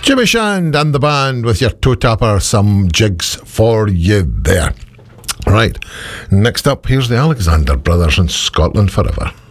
Jimmy Shand and the band with your toe-tapper, some jigs for you there. Right, next up, here's the Alexander Brothers in Scotland Forever.